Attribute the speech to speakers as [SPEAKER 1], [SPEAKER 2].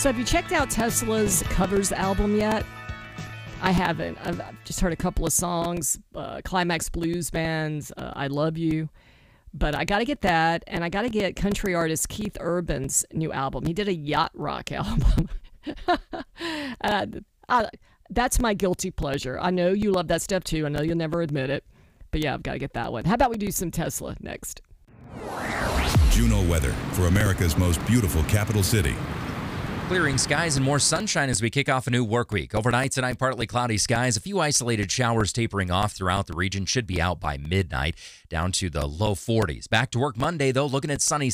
[SPEAKER 1] So have you checked out Tesla's covers album yet? I haven't. I've just heard a couple of songs, Climax Blues Band's I Love You. But I got to get that, and I got to get country artist Keith Urban's new album. He did a yacht rock album. That's my guilty pleasure. I know you love that stuff too. I know you'll never admit it. But yeah, I've got to get that one. How about we do some Tesla next?
[SPEAKER 2] Juno weather for America's most beautiful capital city.
[SPEAKER 3] Clearing skies and more sunshine as we kick off a new work week. Overnight tonight, partly cloudy skies. A few isolated showers tapering off throughout the region. Should be out by midnight, down to the low 40s. Back to work Monday, though, looking at sunny